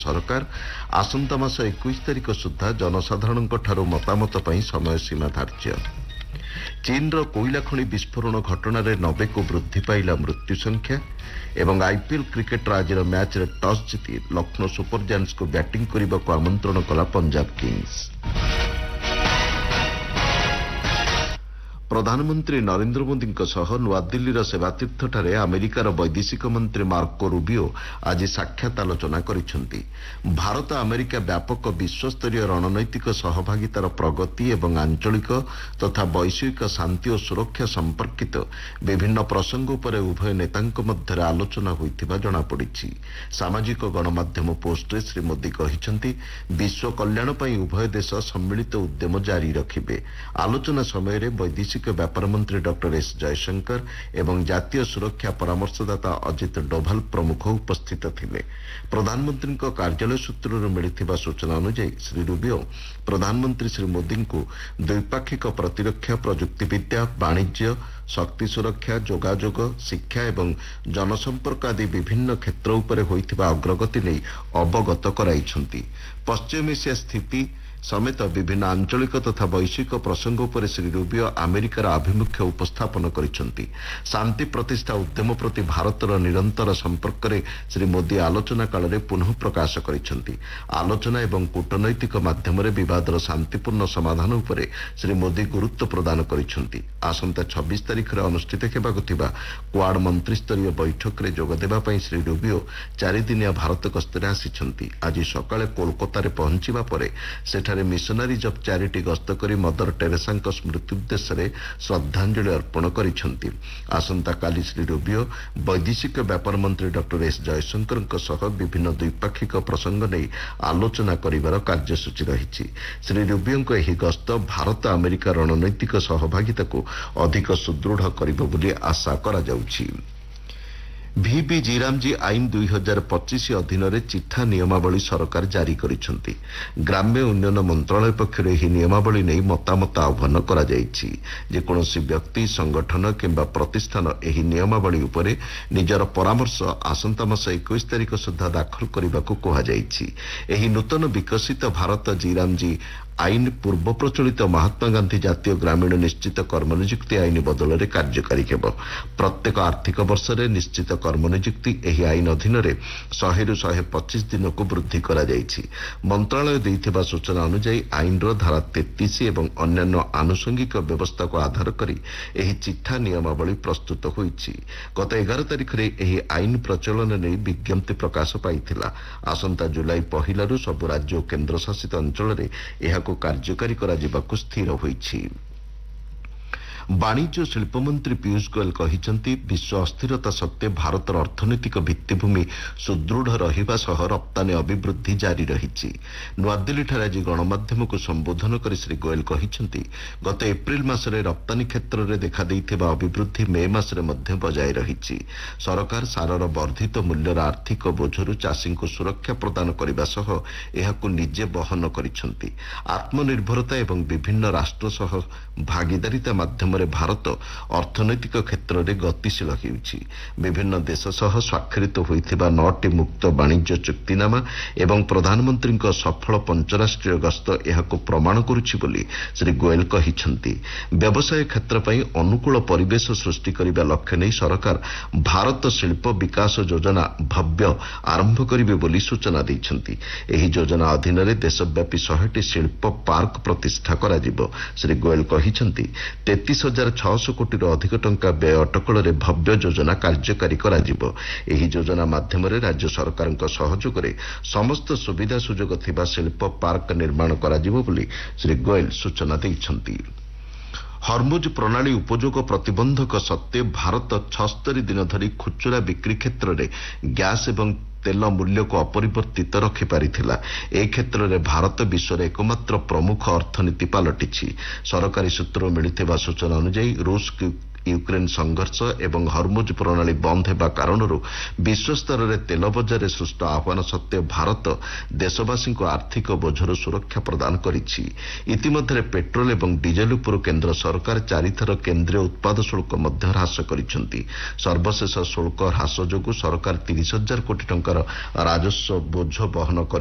ସରକାର ଆସନ୍ତା ମାସ 21 ତାରିଖ ସୁଦ୍ଧା ଜନସାଧାରଣଙ୍କଠାରୁ ମତାମତ ପାଇଁ ସମୟସୀମା ଧାର୍ଯ୍ୟ। ଚୀନର କୋଇଲା ଖଣି ବିସ୍ଫୋରଣ ଘଟଣାରେ 90କୁ ବୃଦ୍ଧି ପାଇଲା ମୃତ୍ୟୁ ସଂଖ୍ୟା ଏବଂ ଆଇପିଏଲ୍ କ୍ରିକେଟର ଆଜିର ମ୍ୟାଚ୍ରେ ଟସ୍ ଜିତି ଲକ୍ଷ୍ନୌ ସୁପର ଜାୟାଣ୍ଟସକୁ ବ୍ୟାଟିଂ କରିବାକୁ ଆମନ୍ତ୍ରଣ କଲା ପଞ୍ଜାବ କିଙ୍ଗସ୍। ପ୍ରଧାନମନ୍ତ୍ରୀ ନରେନ୍ଦ୍ର ମୋଦିଙ୍କ ସହ ନୂଆଦିଲ୍ଲୀର ସେବାତୀର୍ଥଠାରେ ଆମେରିକାର ବୈଦେଶିକ ମନ୍ତ୍ରୀ ମାର୍କୋ ରୁବିଓ ଆଜି ସାକ୍ଷାତ ଆଲୋଚନା କରିଛନ୍ତି। ଭାରତ ଆମେରିକା ବ୍ୟାପକ ବିଶ୍ୱସ୍ତରୀୟ ରଣନୈତିକ ସହଭାଗିତାର ପ୍ରଗତି ଏବଂ ଆଞ୍ଚଳିକ ତଥା ବୈଶ୍ୱିକ ଶାନ୍ତି ଓ ସୁରକ୍ଷା ସମ୍ପର୍କିତ ବିଭିନ୍ନ ପ୍ରସଙ୍ଗ ଉପରେ ଉଭୟ ନେତାଙ୍କ ମଧ୍ୟରେ ଆଲୋଚନା ହୋଇଥିବା ଜଣାପଡ଼ିଛି। ସାମାଜିକ ଗଣମାଧ୍ୟମ ପୋଷ୍ଟରେ ଶ୍ରୀ ମୋଦି କହିଛନ୍ତି, ବିଶ୍ୱ କଲ୍ୟାଣ ପାଇଁ ଉଭୟ ଦେଶ ସମ୍ମିଳିତ ଉଦ୍ୟମ ଜାରି ରଖିବେ। ଆଲୋଚନା ସମୟରେ ବୈଦେଶିକ ବ୍ୟାପାର ମନ୍ତ୍ରୀ ଡକ୍ଟର ଏସ୍ ଜୟଶଙ୍କର ଏବଂ ଜାତୀୟ ସୁରକ୍ଷା ପରାମର୍ଶଦାତା ଅଜିତ ଡୋଭାଲ ପ୍ରମୁଖ ଉପସ୍ଥିତ ଥିଲେ। ପ୍ରଧାନମନ୍ତ୍ରୀଙ୍କ କାର୍ଯ୍ୟାଳୟ ସୂତ୍ରରୁ ମିଳିଥିବା ସୂଚନା ଅନୁଯାୟୀ ଶ୍ରୀ ରୁବିଓ ପ୍ରଧାନମନ୍ତ୍ରୀ ଶ୍ରୀ ମୋଦିଙ୍କୁ ଦ୍ୱିପାକ୍ଷିକ ପ୍ରତିରକ୍ଷା, ପ୍ରଯୁକ୍ତିବିଦ୍ୟା, ବାଣିଜ୍ୟ, ଶକ୍ତି ସୁରକ୍ଷା, ଯୋଗାଯୋଗ, ଶିକ୍ଷା ଏବଂ ଜନସମ୍ପର୍କ ଆଦି ବିଭିନ୍ନ କ୍ଷେତ୍ର ଉପରେ ହୋଇଥିବା ଅଗ୍ରଗତି ନେଇ ଅବଗତ କରାଇଛନ୍ତି। ପଶ୍ଚିମ ଏସିଆ ସ୍ଥିତି ସମେତ ବିଭିନ୍ନ ଆଞ୍ଚଳିକ ତଥା ବୈଶ୍ୱିକ ପ୍ରସଙ୍ଗ ଉପରେ ଶ୍ରୀ ରୁବିଓ ଆମେରିକାର ଆଭିମୁଖ୍ୟ ଉପସ୍ଥାପନ କରିଛନ୍ତି। ଶାନ୍ତି ପ୍ରତିଷ୍ଠା ଉଦ୍ୟମ ପ୍ରତି ଭାରତର ନିରନ୍ତର ସମ୍ପର୍କରେ ଶ୍ରୀ ମୋଦି ଆଲୋଚନା କାଳରେ ପୁନଃ ପ୍ରକାଶ କରିଛନ୍ତି। ଆଲୋଚନା ଏବଂ କୂଟନୈତିକ ମାଧ୍ୟମରେ ବିବାଦର ଶାନ୍ତିପୂର୍ଣ୍ଣ ସମାଧାନ ଉପରେ ଶ୍ରୀ ମୋଦି ଗୁରୁତ୍ୱ ପ୍ରଦାନ କରିଛନ୍ତି। ଆସନ୍ତା 26 ତାରିଖରେ ଅନୁଷ୍ଠିତ ହେବାକୁ ଥିବା କ୍ୱାଡ୍ ମନ୍ତ୍ରୀସ୍ତରୀୟ ବୈଠକରେ ଯୋଗଦେବା ପାଇଁ ଶ୍ରୀ ରୁବିଓ 4 ଦିନିଆ ଭାରତ ଗସ୍ତରେ ଆସିଛନ୍ତି। ଆଜି ସକାଳେ କୋଲକାତାରେ ପହଞ୍ଚିବା ପରେ ସେଠାରେ ମିଶନାରିଜ୍ ଅଫ୍ ଚ୍ୟାରିଟି ଗସ୍ତ କରି ମଦର ଟେରେସାଙ୍କ ସ୍ମୃତି ଉଦ୍ଦେଶ୍ୟରେ ଶ୍ରଦ୍ଧାଞ୍ଜଳି ଅର୍ପଣ କରିଛନ୍ତି। ଆସନ୍ତାକାଲି ଶ୍ରୀ ରୁବିଓ ବୈଦେଶିକ ବ୍ୟାପାର ମନ୍ତ୍ରୀ ଡକ୍ଟର ଏସ୍ ଜୟଶଙ୍କରଙ୍କ ସହ ବିଭିନ୍ନ ଦ୍ୱିପାକ୍ଷିକ ପ୍ରସଙ୍ଗ ନେଇ ଆଲୋଚନା କରିବାର କାର୍ଯ୍ୟସୂଚୀ ରହିଛି। ଶ୍ରୀ ରୁବିଓଙ୍କ ଏହି ଗସ୍ତ ଭାରତ ଆମେରିକା ରଣନୈତିକ ସହଭାଗିତାକୁ ଅଧିକ ସୁଦୃଢ଼ କରିବ ବୋଲି ଆଶା କରାଯାଉଛି। ଭିବିଜି ରାମଜୀ ଆଇନ 2025 ଅଧୀନରେ ଚିଠା ନିୟମାବଳୀ ସରକାର ଜାରି କରିଛନ୍ତି। ଗ୍ରାମ୍ୟ ଉନ୍ନୟନ ମନ୍ତ୍ରଣାଳୟ ପକ୍ଷରୁ ଏହି ନିୟମାବଳୀ ନେଇ ମତାମତ ଆହ୍ୱାନ କରାଯାଇଛି। ଯେକୌଣସି ବ୍ୟକ୍ତି, ସଂଗଠନ କିମ୍ବା ପ୍ରତିଷ୍ଠାନ ଏହି ନିୟମାବଳୀ ଉପରେ ନିଜର ପରାମର୍ଶ ଆସନ୍ତା ମାସ 21 ତାରିଖ ସୁଦ୍ଧା ଦାଖଲ କରିବାକୁ କୁହାଯାଇଛି। ଏହି ନୂତନ ବିକଶିତ ଭାରତ ଜିରାମଜୀ ଆଇନ ପୂର୍ବ ପ୍ରଚଳିତ ମହାତ୍ମା ଗାନ୍ଧୀ ଜାତୀୟ ଗ୍ରାମୀଣ ନିଶ୍ଚିତ କର୍ମନିଯୁକ୍ତି ଆଇନ ବଦଳରେ କାର୍ଯ୍ୟକାରୀ ହେବ। ପ୍ରତ୍ୟେକ ଆର୍ଥିକ ବର୍ଷରେ ନିଶ୍ଚିତ କର୍ମନିଯୁକ୍ତି ଏହି ଆଇନ ଅଧୀନରେ 100ରୁ 125 ଦିନକୁ ବୃଦ୍ଧି କରାଯାଇଛି। ମନ୍ତ୍ରଣାଳୟ ଦେଇଥିବା ସୂଚନା ଅନୁଯାୟୀ ଆଇନର ଧାରା 33 ଏବଂ ଅନ୍ୟାନ୍ୟ ଆନୁଷଙ୍ଗିକ ବ୍ୟବସ୍ଥାକୁ ଆଧାର କରି ଏହି ଚିଠା ନିୟମାବଳୀ ପ୍ରସ୍ତୁତ ହୋଇଛି। ଗତ 11 ତାରିଖରେ ଏହି ଆଇନ ପ୍ରଚଳନ ନେଇ ବିଜ୍ଞପ୍ତି ପ୍ରକାଶ ପାଇଥିଲା। ଆସନ୍ତା ଜୁଲାଇ 1ରୁ ସବୁ ରାଜ୍ୟ ଓ କେନ୍ଦ୍ରଶାସିତ ଅଞ୍ଚଳରେ ଏହାକୁ କାର୍ଯ୍ୟକାରୀ କରାଯିବାକୁ ସ୍ଥିର ହୋଇଛି। ବାଣିଜ୍ୟ ଓ ଶିଳ୍ପ ମନ୍ତ୍ରୀ ପୀୟୁଷ ଗୋୟଲ କହିଛନ୍ତି, ବିଶ୍ୱ ଅସ୍ଥିରତା ସତ୍ତ୍ୱେ ଭାରତର ଅର୍ଥନୈତିକ ଭିତ୍ତିଭୂମି ସୁଦୃଢ଼ ରହିବା ସହ ରପ୍ତାନୀ ଅଭିବୃଦ୍ଧି ଜାରି ରହିଛି। ନୂଆଦିଲ୍ଲୀଠାରେ ଆଜି ଗଣମାଧ୍ୟମକୁ ସମ୍ବୋଧନ କରି ଶ୍ରୀ ଗୋୟଲ କହିଛନ୍ତି, ଗତ ଏପ୍ରିଲ ମାସରେ ରପ୍ତାନୀ କ୍ଷେତ୍ରରେ ଦେଖାଦେଇଥିବା ଅଭିବୃଦ୍ଧି ମେ ମାସରେ ମଧ୍ୟ ବଜାୟ ରହିଛି। ସରକାର ସାରର ବର୍ଦ୍ଧିତ ମୂଲ୍ୟର ଆର୍ଥିକ ବୋଝରୁ ଚାଷୀଙ୍କୁ ସୁରକ୍ଷା ପ୍ରଦାନ କରିବା ସହ ଏହାକୁ ନିଜେ ବହନ କରିଛନ୍ତି। ଆତ୍ମନିର୍ଭରତା ଏବଂ ବିଭିନ୍ନ ରାଷ୍ଟ୍ର ସହ ଭାଗିଦାରିତା ମାଧ୍ୟମରେ ଭାରତ ଅର୍ଥନୈତିକ କ୍ଷେତ୍ରରେ ଗତିଶୀଳ ହେଉଛି। ବିଭିନ୍ନ ଦେଶ ସହ ସ୍ୱାକ୍ଷରିତ ହୋଇଥିବା 9ଟି ମୁକ୍ତ ବାଣିଜ୍ୟ ଚୁକ୍ତିନାମା ଏବଂ ପ୍ରଧାନମନ୍ତ୍ରୀଙ୍କ ସଫଳ ପଞ୍ଚରାଷ୍ଟ୍ରୀୟ ଗସ୍ତ ଏହାକୁ ପ୍ରମାଣ କରୁଛି ବୋଲି ଶ୍ରୀ ଗୋୟଲ କହିଛନ୍ତି। ବ୍ୟବସାୟ କ୍ଷେତ୍ର ପାଇଁ ଅନୁକୂଳ ପରିବେଶ ସୃଷ୍ଟି କରିବା ଲକ୍ଷ୍ୟ ନେଇ ସରକାର ଭାରତ ଶିଳ୍ପ ବିକାଶ ଯୋଜନା ଭବ୍ୟ ଆରମ୍ଭ କରିବେ ବୋଲି ସୂଚନା ଦେଇଛନ୍ତି। ଏହି ଯୋଜନା ଅଧୀନରେ ଦେଶବ୍ୟାପୀ 100ଟି ଶିଳ୍ପ ପାର୍କ ପ୍ରତିଷ୍ଠା କରାଯିବ। ଶ୍ରୀ ଗୋୟଲ କହିଛନ୍ତି, 33,600 କୋଟିରୁ ଅଧିକ ଟଙ୍କା ବ୍ୟୟ ଅଟକଳରେ ଭବ୍ୟ ଯୋଜନା କାର୍ଯ୍ୟକାରୀ କରାଯିବ। ଏହି ଯୋଜନା ମାଧ୍ୟମରେ ରାଜ୍ୟ ସରକାରଙ୍କ ସହଯୋଗରେ ସମସ୍ତ ସୁବିଧା ସୁଯୋଗ ଥିବା ଶିଳ୍ପ ପାର୍କ ନିର୍ମାଣ କରାଯିବ ବୋଲି ଶ୍ରୀ ଗୋୟଲ ସୂଚନା ଦେଇଛନ୍ତି। ହର୍ମୁଜ ପ୍ରଣାଳୀ ଉପଯୋଗ ପ୍ରତିବନ୍ଧକ ସତ୍ତ୍ୱେ ଭାରତ 76 ଦିନ ଧରି ଖୁଚୁରା ବିକ୍ରି କ୍ଷେତ୍ରରେ ଗ୍ୟାସ୍ ଏବଂ ତେଲ ମୂଲ୍ୟକୁ ଅପରିବର୍ତ୍ତିତ ରଖିପାରିଥିଲା। ଏ କ୍ଷେତ୍ରରେ ଭାରତ ବିଶ୍ୱର ଏକମାତ୍ର ପ୍ରମୁଖ ଅର୍ଥନୀତି ପାଲଟିଛି। ସରକାରୀ ସୂତ୍ରରୁ ମିଳିଥିବା ସୂଚନା ଅନୁଯାୟୀ ରୁଷ ୟୁକ୍ରେନ୍ ସଂଘର୍ଷ ଏବଂ ହର୍ମୁଜ ପ୍ରଣାଳୀ ବନ୍ଦ ହେବା କାରଣରୁ ବିଶ୍ୱସ୍ତରରେ ତେଲ ବଜାରରେ ସୃଷ୍ଟ ଆହ୍ୱାନ ସତ୍ତ୍ୱେ ଭାରତ ଦେଶବାସୀଙ୍କୁ ଆର୍ଥିକ ବୋଝରୁ ସୁରକ୍ଷା ପ୍ରଦାନ କରିଛି। ଇତିମଧ୍ୟରେ ପେଟ୍ରୋଲ ଏବଂ ଡିଜେଲ ଉପରୁ କେନ୍ଦ୍ର ସରକାର 4 ଥର କେନ୍ଦ୍ରୀୟ ଉତ୍ପାଦ ଶୁଳ୍କ ମଧ୍ୟ ହ୍ରାସ କରିଛନ୍ତି। ସର୍ବଶେଷ ଶୁଳ୍କ ହ୍ରାସ ଯୋଗୁଁ ସରକାର 30,000 କୋଟି ଟଙ୍କାର ରାଜସ୍ୱ ବୋଝ ବହନ